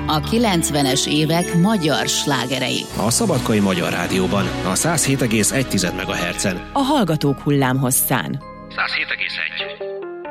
A 90-es évek magyar slágerei. A Szabadkai Magyar Rádióban, a 107,1 MHz-en. A Hallgatók hullámhosszán. 107,1.